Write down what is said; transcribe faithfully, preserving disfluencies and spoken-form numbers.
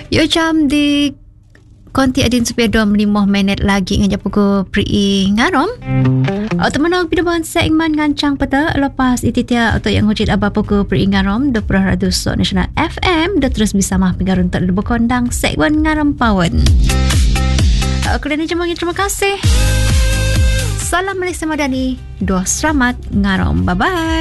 Yo jam di konti adin supaya dua puluh lima minit lagi ngajak pukul pri ngarom. Atau menang pidaban segmen ngancang peta lepas ititia atau yang hujit abah pukul pri ngarom dua puluh radio Nasional F M dah terus bisa mah pengarun tak berkondang segmen ngarom pawan. Kalian jemaah terima kasih. Salam Malaysia Madani. Doa selamat ngarom. Bye bye.